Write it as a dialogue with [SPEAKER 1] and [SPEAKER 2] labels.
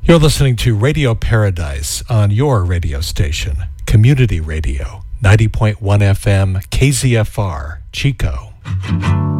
[SPEAKER 1] You're listening to Radio Paradise on your radio station, Community Radio, 90.1 FM, KZFR, Chico.